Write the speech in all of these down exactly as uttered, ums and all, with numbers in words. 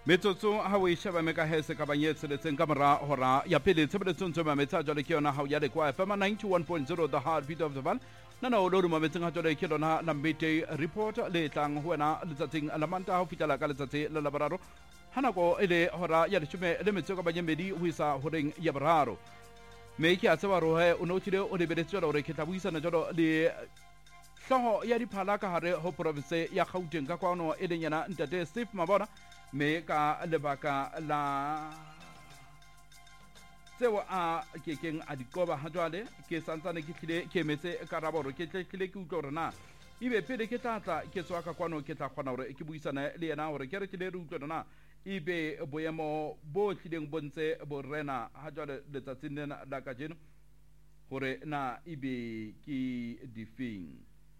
metsotso ha o e sheba me ka hese ka banyetse letseng ka mora hora ya pele tshebeletsong tse mametsa jwale ke yona hao ya lekwa F M ninety-one point zero the heartbeat of the van nana o lo mametseng ha jwale ke lona la midday report le tlang ho wena letsatsing la manta ho fitela ka letsatsi la laboraro hanako ele hora ya leshome le metso ka banyemedi ho isa horeng ya boraro me ke a tseba rohe o no tshile o lebeletse jwalo re ke tla buisana jwalo le hloho ya diphala ka hare ho province ya Gauteng ka kwano e leng yana ntate Steve Mabona me ka lebaka la tseo a kekeng a dikoba ha jwale ke santsane ke tlile ke emetse karaboro ke tlile ke utlwa hore na ebe pele ke tlatla ke tswa ka kwano ke tla kgona hore ke buisana le yena hore ke re tlile re utlwa na ebe boemo bo tlileng bontse bo rena ha jwale letsatsing lena la ka jeno hore na ebe ke difeng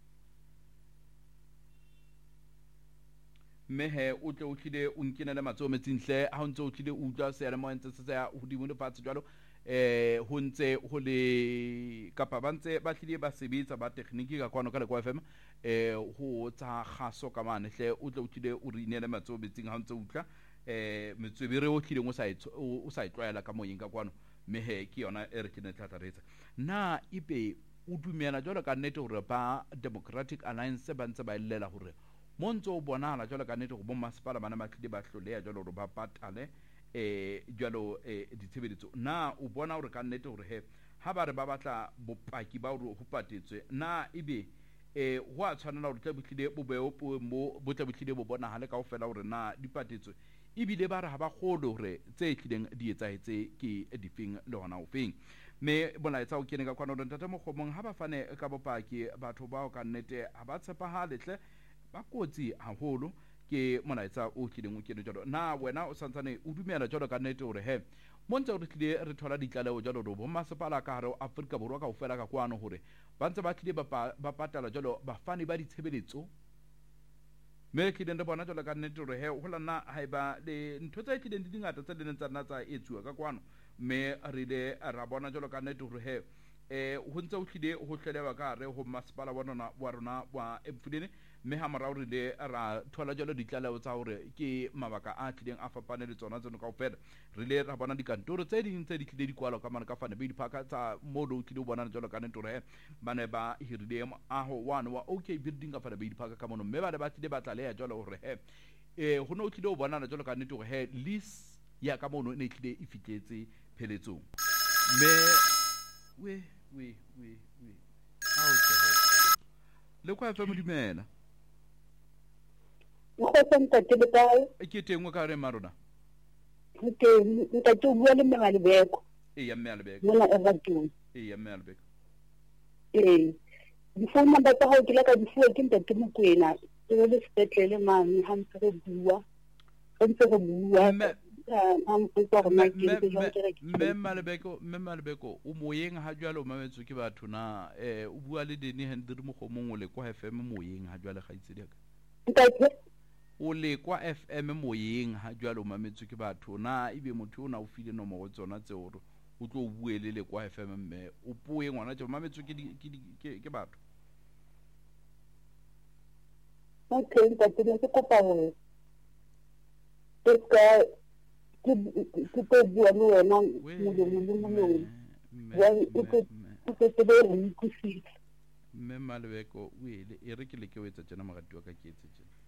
mehe o tle o tlile o nkene le matso metsinhle ha o ntse o tlile o utlwa se ya le moentse se ya hodimo le fatshe jwalo eh ho ntse ho le kapa ba ntse ba tlile ba sebetsa ba tekniki ka kwano ka le kwa F M eh ho tsa kgaso ka mane hle o tle o tlile o re inele matso metsing ha o ntse o utlwa eh metswebere o tlile o sa o sa itlwaela ka moyeng ka kwano mehe ke yona e re tlile tlatharetsa na ibe o dumela jwalo ka nnete hore ba Democratic Alliance ba ntse ba illela hore monzo o bonala jwalo ka nnete go bo masepala bana ba tlile ba hloleha jwalo hore ba patale eh jwalo eh ditshebetso na o bona hore ka nnete hore he ha ba re ba batla bopaki ba hore ho patetswe na ebe eh ho a tshwanela hore tle botlile bo be mo bo tle botlile bo bona hale kaofela hore na di patetswe ibile ba re ha ba kgolo hore tse tlileng di etsahetse ke difeng le hona o feng me bona etsa o kene ka kwana hore ntate mogomong ha ba fane ka bopaki batho ba o ka nnete ha ba tshepahale tle ba kotsi haholo ke molaetsa o tlileng o kene jalo na wena o santsane o dumela jalo ka nnete hore he montse re tlile re thola ditlaleo jalo ro bo masepala ka hare o Afrika Borwa ka ofela ka kwano hore ba ntse ba tlile ba patala jalo ba fani ba ditshebeletso me tlile nda bona jalo ka nnete hore he ho lana haeba le ntho tse tlileng di dingata tse leng tsa nna tsa etsuwa ka kwano me re le ra bona jalo ka nnete hore he eh ho ntse o tlile ho hlelewa ka hare ho masepala wa rona wa rona wa Emfuleni me ha mara hore le ra thola jalo ditlaleo tsa hore ke mabaka a tlileng a fapane le tsona tseno kaofela re le ra bona dikantoro tse ding tse di tlile di kwala ka mane ka fane be di phaka tsa modo o tlile o bona jalo ka ntoro he bane ba hirile aho one wa okay building ka fane be di phaka ka mono me ba le ba tlile ba tlaleha jalo hore he eh ho no tlile o bona jalo ka nnete hore he list ya ka mono ne tlile e fitletse pheletsong me we we we we out le kwa fa mo dimela o go senta te betae e ke tengwe ka re marona ke nta tu bua le mala beko e ya mala beko mona everton e ya mala beko eh di fona ba tsa ho kila ka di fuwa ke ntate mokwena ke le sepetlele mane ha ntse re bua ha ntse re bua me malebeko me malebeko o moyeng ha jwalo mametso ke batho na eh o bua le deni Hendri Mogomong o le kwa F M moyeng ha jwale ga itse diaka o le kwa F M moyeng ha jwalo mametso ke batho na ibe motho o na o file no mo tsona tse hore o tlo buele le kwa F M mme o puwe ngwana tse mametso ke ke ke batho okay ntate ne ke kopa hore teka ke ke te bua le wena mo le mo mo wa o ke ke te be re ikusi me malebeko o ile e re ke le ke o etsa tsena magadi wa ka ke etse tsena